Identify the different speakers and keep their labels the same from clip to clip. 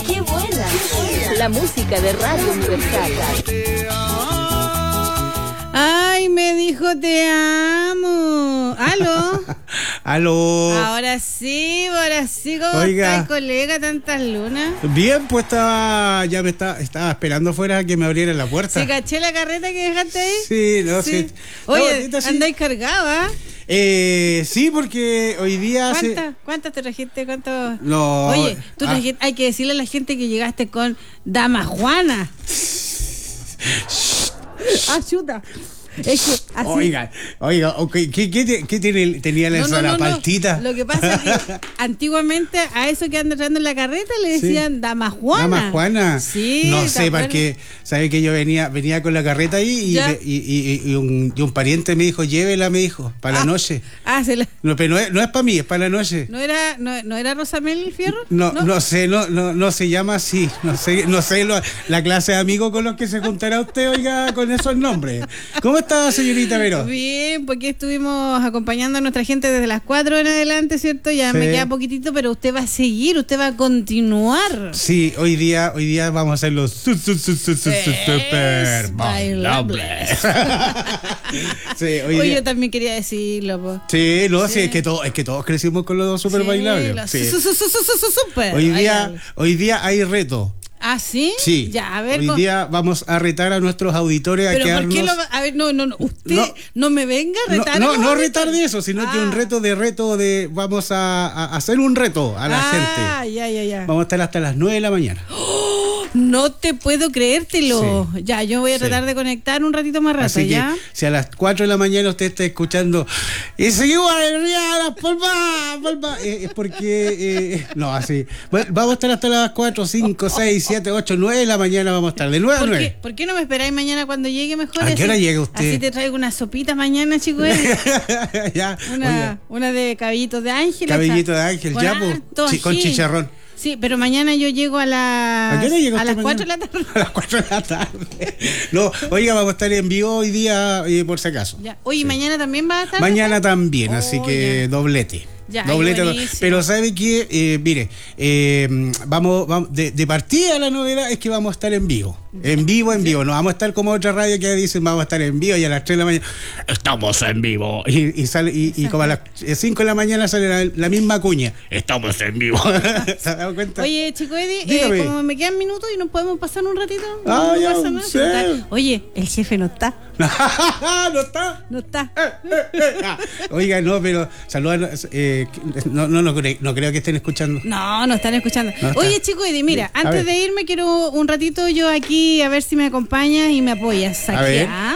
Speaker 1: ¡Qué buena! La música de Radio Universal.
Speaker 2: Ay, me dijo te amo. ¿Aló?
Speaker 3: Aló.
Speaker 2: Ahora sí, ¿cómo estás, colega? Tantas lunas.
Speaker 3: Bien, pues estaba esperando afuera que me abrieran la puerta.
Speaker 2: ¿Se caché la carreta que dejaste ahí?
Speaker 3: Sí, no sé. Sí.
Speaker 2: Oye,
Speaker 3: no, sí.
Speaker 2: andáis cargada.
Speaker 3: Sí, porque hoy día...
Speaker 2: ¿Cuántas te trajiste? ¿Cuántos?
Speaker 3: No.
Speaker 2: Oye, tú trajiste, hay que decirle a la gente que llegaste con Dama Juana. Chuta. Es que así...
Speaker 3: Oiga, ¿qué tenía la paltita?
Speaker 2: No. Lo que pasa es que antiguamente a eso que anda entrando en la carreta le decían Dama Juana.
Speaker 3: Dama Juana.
Speaker 2: Sí.
Speaker 3: No sé, porque sabe que yo venía con la carreta ahí y un pariente me dijo, llévela, me dijo, para la noche. No, pero no es para mí, es para la noche.
Speaker 2: ¿No era Rosamel Fierro?
Speaker 3: No sé, no se llama así. No sé la clase de amigos con los que se juntará usted, oiga, con esos nombres. ¿Cómo está, señorita Vero?
Speaker 2: Bien, porque estuvimos acompañando a nuestra gente desde las 4 en adelante, ¿cierto? Ya me queda poquitito, pero usted va a seguir, usted va a continuar.
Speaker 3: Sí, hoy día vamos a hacer los super bailables. Sí,
Speaker 2: hoy yo también quería decirlo, po.
Speaker 3: Sí, no, sí, es que todos crecimos con los super bailables.
Speaker 2: Super.
Speaker 3: Hoy día hay reto.
Speaker 2: ¿Ah, sí?
Speaker 3: Sí.
Speaker 2: Ya, a ver.
Speaker 3: Hoy día vamos a retar a nuestros auditores a quedarnos...
Speaker 2: ¿Por qué a ver, no. Usted no me venga a retar.
Speaker 3: No retar de eso, sino que un reto de... Vamos a hacer un reto a la gente.
Speaker 2: Ya.
Speaker 3: Vamos a estar hasta las 9 de la mañana.
Speaker 2: No te puedo creértelo.
Speaker 3: Sí.
Speaker 2: Ya, yo voy a tratar de conectar un ratito más rato.
Speaker 3: Así
Speaker 2: ¿ya?
Speaker 3: Que, si a las 4 de la mañana usted está escuchando y seguimos alegría las palmas, es porque no, así. Bueno, vamos a estar hasta las 4, 5, 6, 7, 8, 9 de la mañana vamos a estar, de 9 a 9.
Speaker 2: ¿Por qué no me esperáis mañana cuando llegue mejor?
Speaker 3: ¿A qué hora llega usted?
Speaker 2: Así te traigo una sopita mañana, chicos.
Speaker 3: Ya.
Speaker 2: Una de cabellitos de ángel.
Speaker 3: Cabellito de ángel, ya, pues, con chicharrón.
Speaker 2: Sí, pero mañana yo llego a las 4 de la tarde.
Speaker 3: A las 4 de la tarde. No, oiga, vamos a estar en vivo hoy día, por si acaso.
Speaker 2: Ya. Oye, ¿mañana también va a estar?
Speaker 3: Mañana también, así que doblete.
Speaker 2: Ya,
Speaker 3: doblete. Pero ¿sabe qué? Mire, vamos de partida la novedad es que vamos a estar en vivo. En vivo. No vamos a estar como otra radio que dicen vamos a estar en vivo y a las 3 de la mañana estamos en vivo. Y sale y como a las 5 de la mañana sale la misma cuña. Estamos en vivo. ¿Se ha dado cuenta?
Speaker 2: Oye, chico Eddie, como me quedan minutos y nos podemos pasar un ratito. Oye, el jefe no está.
Speaker 3: ¿No está? Oiga, no, pero saludan. No creo que estén escuchando.
Speaker 2: No están escuchando. Oye, chico Eddie, mira, antes de irme quiero un ratito yo aquí a ver si me acompañas y me apoyas aquí.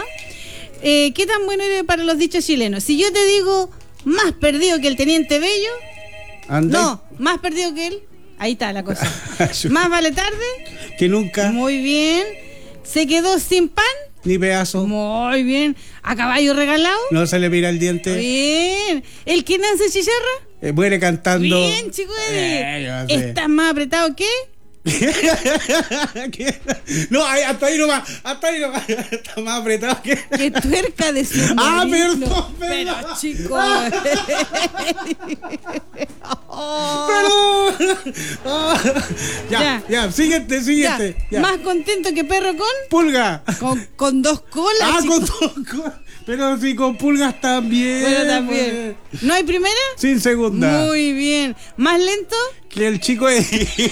Speaker 2: ¿Qué tan bueno eres para los dichos chilenos? Si yo te digo más perdido que el Teniente Bello, más perdido que él, ahí está la cosa. Más vale tarde
Speaker 3: que nunca.
Speaker 2: Muy bien. Se quedó sin pan
Speaker 3: ni pedazo.
Speaker 2: Muy bien. A caballo regalado.
Speaker 3: No se le mira el diente.
Speaker 2: Bien. ¿El que nace chicharra?
Speaker 3: Muere cantando.
Speaker 2: Bien, chico. ¿Estás más apretado que?
Speaker 3: No, hasta ahí nomás. Está más apretado que
Speaker 2: tuerca de su
Speaker 3: perdón.
Speaker 2: Pero chico.
Speaker 3: Ya, siguiente. Ya.
Speaker 2: Más contento que perro con
Speaker 3: pulga.
Speaker 2: Con 2 colas.
Speaker 3: Con 2 colas. Pero sí, con pulgas también.
Speaker 2: Bueno, también. ¿No hay primera?
Speaker 3: Sin segunda.
Speaker 2: Muy bien. ¿Más lento?
Speaker 3: Que el chico es.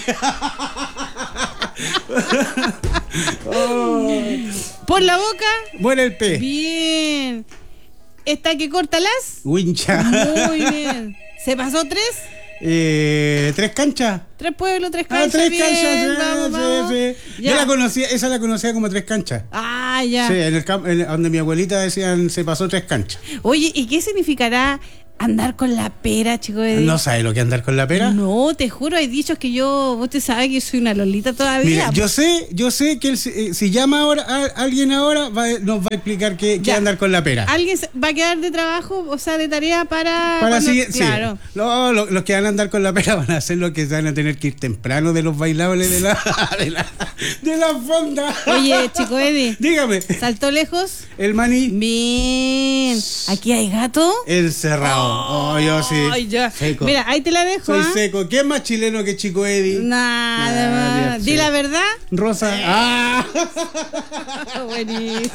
Speaker 2: ¿Por la boca?
Speaker 3: Muere el pez.
Speaker 2: Bien. ¿Esta que corta las?
Speaker 3: Wincha.
Speaker 2: Muy bien. ¿Se pasó 3?
Speaker 3: 3 canchas.
Speaker 2: 3 pueblos, 3 canchas.
Speaker 3: 3
Speaker 2: bien,
Speaker 3: canchas,
Speaker 2: vamos.
Speaker 3: Sí. Yo esa la conocía como 3 canchas.
Speaker 2: Ya.
Speaker 3: Sí, en el campo, donde mi abuelita decían se pasó 3 canchas.
Speaker 2: Oye, ¿y qué significará andar con la pera, chico?
Speaker 3: ¿No sabe lo que es andar con la pera?
Speaker 2: No, te juro, hay dichos que usted sabe que soy una lolita todavía.
Speaker 3: Mira, yo sé que si llama ahora alguien ahora nos va a explicar qué es andar con la pera.
Speaker 2: Alguien va a quedar de trabajo, o sea, de tarea para
Speaker 3: claro. No, los que van a andar con la pera van a hacer lo que se van a tener que ir temprano de los bailables de la fonda.
Speaker 2: Oye, chico Eddie.
Speaker 3: Dígame.
Speaker 2: ¿Saltó lejos?
Speaker 3: El maní.
Speaker 2: Bien. ¿Aquí hay gato?
Speaker 3: Encerrado. Oh, yo sí.
Speaker 2: Ay, ya.
Speaker 3: Seco.
Speaker 2: Mira, ahí te la dejo.
Speaker 3: Soy seco. ¿Quién es más chileno que Chico Eddie?
Speaker 2: Nada más. Di la verdad.
Speaker 3: Rosa. ¡Ah!
Speaker 2: Buenísimo.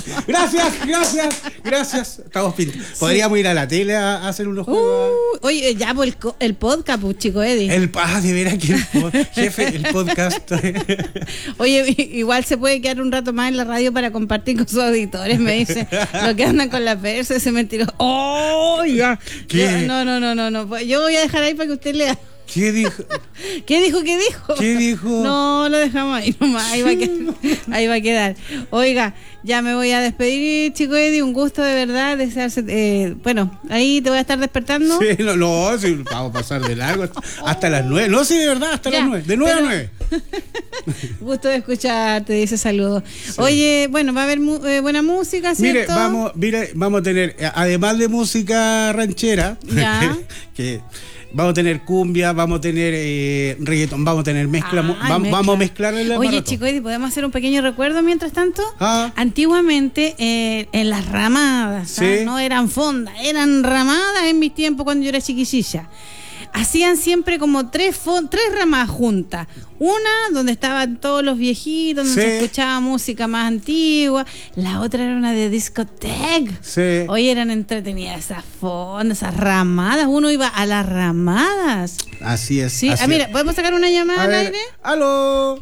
Speaker 3: Gracias. Estamos pintos. Podríamos ir a la tele a hacer unos juegos.
Speaker 2: Oye, ya por el podcast, pues, Chico Eddie.
Speaker 3: De veras que jefe, el podcast.
Speaker 2: Oye, igual se puede quedar un rato más en la radio para compartir con sus auditores, me dice. Lo que andan con la persa, ese mentiroso. ¡Oh! Ya.
Speaker 3: ¿Qué?
Speaker 2: No. Pues yo voy a dejar ahí para que usted lea.
Speaker 3: ¿Qué dijo?
Speaker 2: ¿Qué dijo? No, lo dejamos ahí nomás, ahí va a quedar. Oiga, ya me voy a despedir, Chico Eddie, un gusto de verdad, desearse, bueno, ahí te voy a estar despertando.
Speaker 3: Sí, sí, vamos a pasar de largo hasta las 9. No, sí, de verdad, hasta las 9, de 9 a 9.
Speaker 2: Gusto de escucharte, dice saludos. Sí. Oye, bueno, va a haber buena música, ¿cierto?
Speaker 3: Vamos a tener, además de música ranchera,
Speaker 2: ya.
Speaker 3: que vamos a tener cumbia, vamos a tener reggaetón, vamos a tener mezcla. Vamos a mezclar en la
Speaker 2: Oye,
Speaker 3: maratón.
Speaker 2: Chico, ¿podemos hacer un pequeño recuerdo mientras tanto? Antiguamente, en las ramadas,
Speaker 3: ¿sí?
Speaker 2: No eran fondas, eran ramadas en mis tiempos cuando yo era chiquillilla. Hacían siempre como tres ramas juntas. Una donde estaban todos los viejitos, donde se escuchaba música más antigua. La otra era una de discoteca.
Speaker 3: Sí.
Speaker 2: Hoy eran entretenidas esas fondas, esas ramadas. Uno iba a las ramadas.
Speaker 3: Así es.
Speaker 2: Sí.
Speaker 3: Así
Speaker 2: mira, ¿podemos sacar una llamada al aire?
Speaker 3: ¡Aló!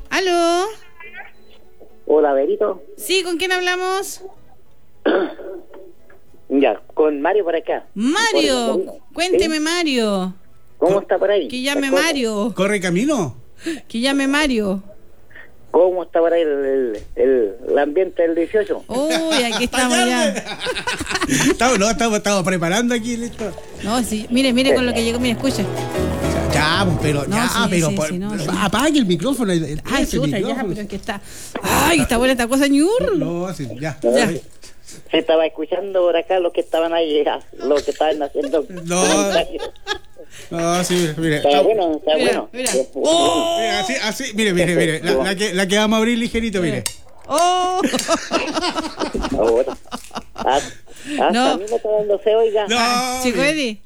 Speaker 4: Hola, Berito.
Speaker 2: Sí, ¿con quién hablamos?
Speaker 4: Ya, con Mario por acá.
Speaker 2: Mario, cuénteme,
Speaker 4: ¿sí?
Speaker 2: Mario.
Speaker 4: ¿Cómo está por ahí?
Speaker 2: Que llame Mario.
Speaker 3: ¿Corre camino?
Speaker 2: Que llame Mario.
Speaker 4: ¿Cómo está por ahí el ambiente del 18?
Speaker 2: Uy, aquí estamos ya.
Speaker 3: Estamos preparando aquí, listo.
Speaker 2: No, sí, mire con lo que llegó, mire, escucha.
Speaker 3: Ya, pero apague el micrófono.
Speaker 2: Ay, chuta, ya, pero es que está. Ay, está buena esta cosa, ñur.
Speaker 4: No, sí, ya. Se estaba escuchando por acá los que estaban ahí, los que estaban haciendo.
Speaker 3: No, sí, mire.
Speaker 4: Está bueno.
Speaker 2: Mira.
Speaker 3: Así, mire. La que vamos a abrir ligerito, mire.
Speaker 4: Ahora.
Speaker 2: No.
Speaker 4: A mí me está dando feo, oiga.
Speaker 3: No.
Speaker 2: Chico Eddie.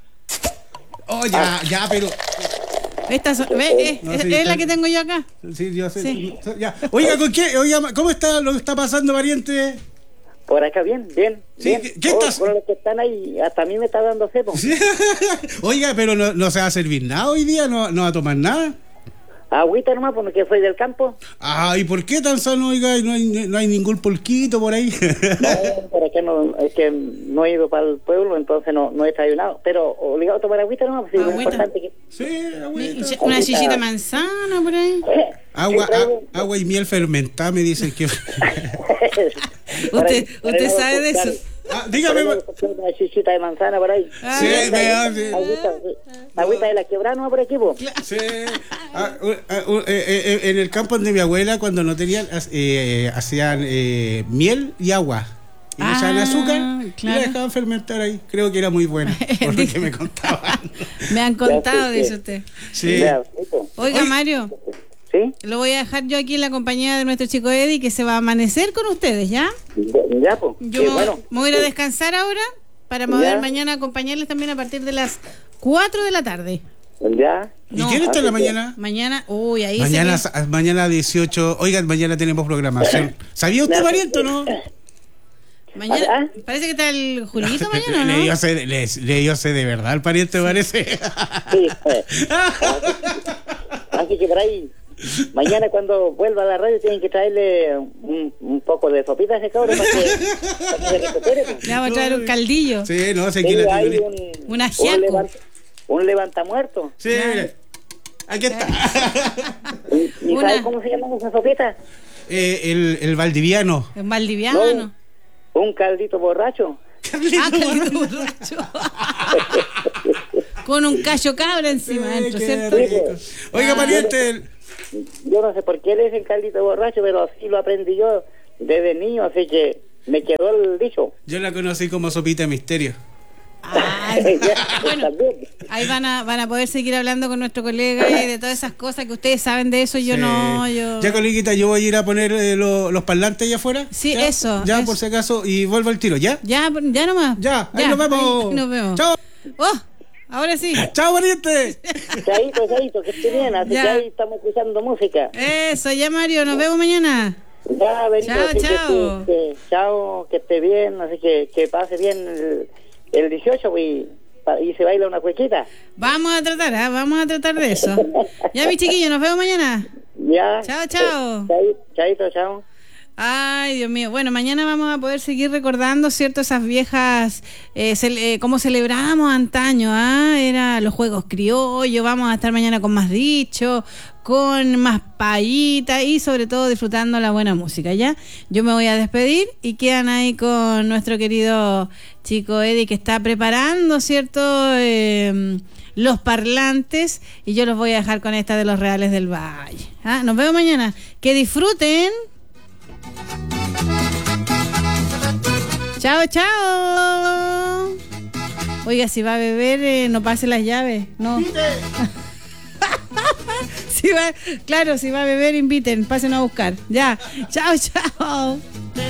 Speaker 3: Ya, pero.
Speaker 2: Esta es la que tengo yo acá.
Speaker 3: Sí, yo sé.
Speaker 2: Sí.
Speaker 3: Ya. Oiga, ¿cómo está lo que está pasando, pariente?
Speaker 4: Por acá bien.
Speaker 3: Sí, ¿qué estás?
Speaker 4: Por los que están ahí, hasta a mí me está dando cepo.
Speaker 3: Sí. Oiga, pero no se va a servir nada hoy día, no va a tomar nada.
Speaker 4: Agüita nomás, porque soy del campo.
Speaker 3: ¿Y por qué tan sano, oiga? Y no hay ningún polquito por ahí.
Speaker 4: No, por acá no, es que no he ido para el pueblo, entonces no he desayunado. Pero obligado a tomar agüita nomás, pues, es importante que...
Speaker 3: Sí, agüita.
Speaker 2: Una chichita manzana por ahí.
Speaker 3: Agua y miel fermentada, me dicen que...
Speaker 2: ¿Usted sabe de eso?
Speaker 3: Dígame.
Speaker 4: Una chichita de manzana por ahí.
Speaker 3: Sí,
Speaker 4: Agüita de la quebrada por aquí, po.
Speaker 3: Sí. En el campo de mi abuela, cuando no tenían, hacían miel y agua. Y le echaban azúcar y la dejaban fermentar ahí. Creo que era muy buena, por lo que me contaban.
Speaker 2: Me han contado, dice usted.
Speaker 3: Sí.
Speaker 2: Oiga, Mario.
Speaker 4: ¿Sí?
Speaker 2: Lo voy a dejar yo aquí en la compañía de nuestro Chico Eddie, que se va a amanecer con ustedes, ¿ya?
Speaker 4: Ya, pues.
Speaker 2: Yo me voy a ir a descansar ahora para poder mañana acompañarles también a partir de las 4 de la tarde.
Speaker 4: Ya.
Speaker 3: ¿Y quién está en la mañana?
Speaker 2: Mañana,
Speaker 3: mañana 18. Oigan, mañana tenemos programación. ¿Sabía usted, pariente, o no?
Speaker 2: Mañana, parece que está el Julito mañana, ¿no?
Speaker 3: Le dio de verdad el pariente, parece.
Speaker 4: Sí. Así que por ahí, mañana cuando vuelva a la radio tienen que traerle un poco de sopita a ese cabrón para que se recupere.
Speaker 2: Le vamos a traer un caldillo.
Speaker 3: Sí, no sé
Speaker 4: aquí
Speaker 3: quién
Speaker 4: hay
Speaker 2: un ajiaco.
Speaker 4: Un levantamuerto.
Speaker 3: Sí, aquí está.
Speaker 4: ¿Y sabes cómo se llama esa sopita?
Speaker 3: El valdiviano.
Speaker 2: El valdiviano.
Speaker 4: No, un caldito borracho.
Speaker 2: Caldito borracho. Con un cacho cabra encima dentro, ¿cierto?
Speaker 3: Oiga, pariente.
Speaker 4: Yo no sé por qué le dicen caldito borracho, pero así lo aprendí yo desde niño, así que me quedó el dicho.
Speaker 3: Yo la conocí como sopita de misterio.
Speaker 2: Bueno, ahí van a poder seguir hablando con nuestro colega y de todas esas cosas que ustedes saben de eso. Yo no.
Speaker 3: Ya, coleguita, yo voy a ir a poner los parlantes allá afuera.
Speaker 2: Sí,
Speaker 3: ¿ya?
Speaker 2: eso.
Speaker 3: Por si acaso, y vuelvo al tiro, ¿ya?
Speaker 2: Ya nomás.
Speaker 3: Ya, ahí nos vemos.
Speaker 2: Ahí nos vemos.
Speaker 3: Chao.
Speaker 2: Oh, ahora sí.
Speaker 3: ¡Chao, pariente!
Speaker 4: Chaito, que esté bien. Así
Speaker 2: Ya.
Speaker 4: que ahí estamos escuchando música.
Speaker 2: Eso, ya Mario, nos vemos mañana.
Speaker 4: Ya, Benito,
Speaker 2: Chao,
Speaker 4: así que
Speaker 2: chao.
Speaker 4: chao, que esté bien. Así que pase bien el 18 y se baila una cuequita.
Speaker 2: Vamos a tratar de eso. Ya, mi chiquillo, nos vemos mañana.
Speaker 4: Ya.
Speaker 2: Chao.
Speaker 4: Chaito, chao.
Speaker 2: Ay, Dios mío. Bueno, mañana vamos a poder seguir recordando, ¿cierto? Esas viejas, cómo celebrábamos antaño, Era los juegos criollos. Vamos a estar mañana con más dicho, con más payitas y sobre todo disfrutando la buena música, ¿ya? Yo me voy a despedir y quedan ahí con nuestro querido chico Eddie que está preparando, ¿cierto? Los parlantes y yo los voy a dejar con esta de los Reales del Valle. Nos vemos mañana. Que disfruten. Chao. Oiga, si va a beber, no pase las llaves, no. Si va a beber, inviten, pasen a buscar. Ya. Chao.